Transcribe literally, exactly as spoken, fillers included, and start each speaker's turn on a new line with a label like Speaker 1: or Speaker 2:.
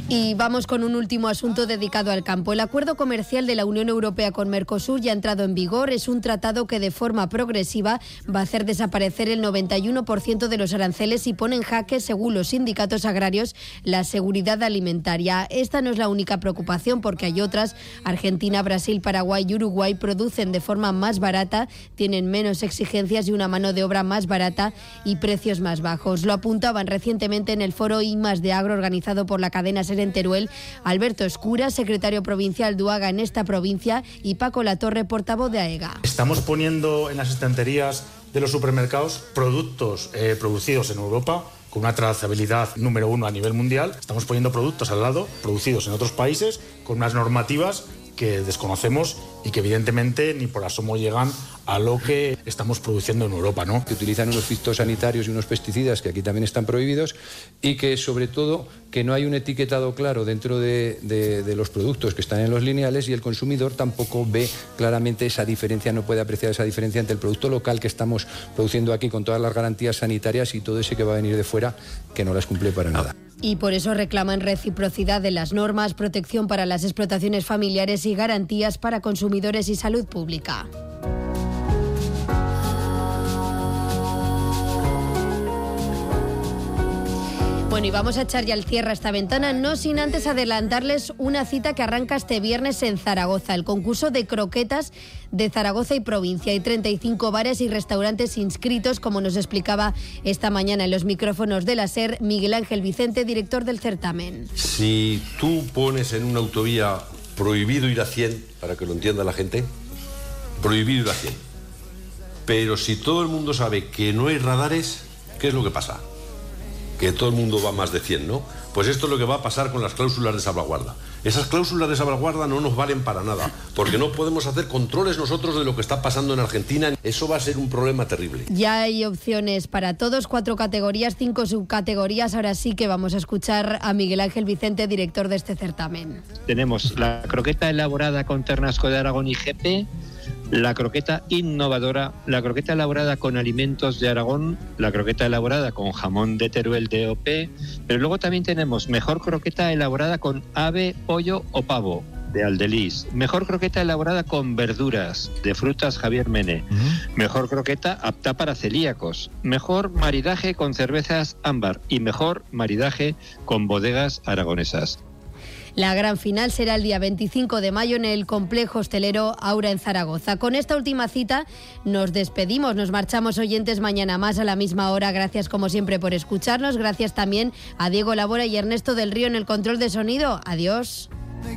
Speaker 1: Y vamos con un último asunto dedicado al campo. El acuerdo comercial de la Unión Europea con Mercosur ya ha entrado en vigor. Es un tratado que de forma progresiva va a hacer desaparecer el noventa y uno por ciento de los aranceles y pone en jaque, según los sindicatos agrarios, la seguridad alimentaria. Esta no es la única preocupación, porque hay otras. Argentina, Brasil, Paraguay y Uruguay producen de forma más barata, tienen menos exigencias y una mano de obra más barata y precios más bajos. Lo apuntaban recientemente en el foro I más de Agro organizado por la cadena SER en Teruel, Alberto Escura, secretario provincial de UAGA en esta provincia, y Paco Latorre, portavoz de AEGA.
Speaker 2: Estamos poniendo en las estanterías de los supermercados productos eh, producidos en Europa con una trazabilidad número uno a nivel mundial. Estamos poniendo productos al lado, producidos en otros países, con unas normativas que desconocemos y que evidentemente ni por asomo llegan a lo que estamos produciendo en Europa, ¿no?
Speaker 3: Que utilizan unos fitosanitarios y unos pesticidas que aquí también están prohibidos, y que sobre todo que no hay un etiquetado claro dentro de, de, de los productos que están en los lineales, y el consumidor tampoco ve claramente esa diferencia, no puede apreciar esa diferencia entre el producto local que estamos produciendo aquí con todas las garantías sanitarias y todo ese que va a venir de fuera que no las cumple para nada.
Speaker 1: Y por eso reclaman reciprocidad de las normas, protección para las explotaciones familiares y garantías para consumidores y salud pública. Bueno, y vamos a echar ya el cierre a esta ventana, no sin antes adelantarles una cita que arranca este viernes en Zaragoza, el concurso de croquetas de Zaragoza y provincia. Hay treinta y cinco bares y restaurantes inscritos, como nos explicaba esta mañana en los micrófonos de la SER Miguel Ángel Vicente, director del certamen.
Speaker 4: Si tú pones en una autovía prohibido ir a cien, para que lo entienda la gente, prohibido ir a cien, pero si todo el mundo sabe que no hay radares, ¿qué es lo que pasa? Que todo el mundo va más de cien, ¿no? Pues esto es lo que va a pasar con las cláusulas de salvaguarda. Esas cláusulas de salvaguarda no nos valen para nada, porque no podemos hacer controles nosotros de lo que está pasando en Argentina. Eso va a ser un problema terrible.
Speaker 1: Ya hay opciones para todos, cuatro categorías, cinco subcategorías. Ahora sí que vamos a escuchar a Miguel Ángel Vicente, director de este certamen.
Speaker 5: Tenemos la croqueta elaborada con ternasco de Aragón y G P, la croqueta innovadora, la croqueta elaborada con alimentos de Aragón, la croqueta elaborada con jamón de Teruel D O P, pero luego también tenemos mejor croqueta elaborada con ave, pollo o pavo de Aldelís, mejor croqueta elaborada con verduras de Frutas Javier Mene, uh-huh. Mejor croqueta apta para celíacos, mejor maridaje con cervezas ámbar y mejor maridaje con bodegas aragonesas.
Speaker 1: La gran final será el día veinticinco de mayo en el complejo hostelero Aura en Zaragoza. Con esta última cita nos despedimos, nos marchamos, oyentes, mañana más a la misma hora. Gracias como siempre por escucharnos, gracias también a Diego Labora y Ernesto del Río en el control de sonido. Adiós.